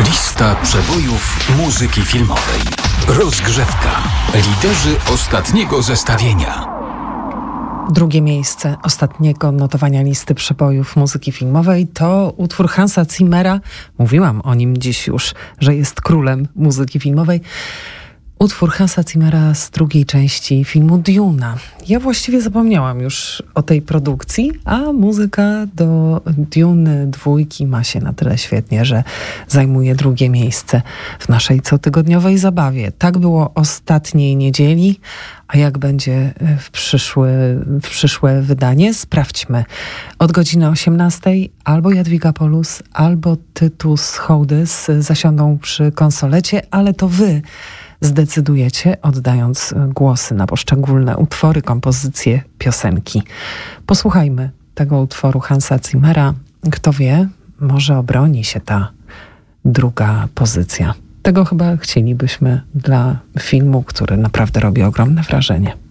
Lista przebojów muzyki filmowej. Rozgrzewka. Liderzy ostatniego zestawienia. Drugie miejsce ostatniego notowania listy przebojów muzyki filmowej to utwór Hansa Zimmera. Mówiłam o nim dziś już, że jest królem muzyki filmowej. Utwór Hansa Zimmera z drugiej części filmu Duna. Ja właściwie zapomniałam już o tej produkcji, a muzyka do Duny 2 ma się na tyle świetnie, że zajmuje drugie miejsce w naszej cotygodniowej zabawie. Tak było ostatniej niedzieli, a jak będzie w przyszłe wydanie? Sprawdźmy. Od godziny 18 albo Jadwiga Polus, albo Tytus Hołdys zasiądą przy konsolecie, ale to wy zdecydujecie, oddając głosy na poszczególne utwory, kompozycje, piosenki. Posłuchajmy tego utworu Hansa Zimmera. Kto wie, może obroni się ta druga pozycja. Tego chyba chcielibyśmy dla filmu, który naprawdę robi ogromne wrażenie.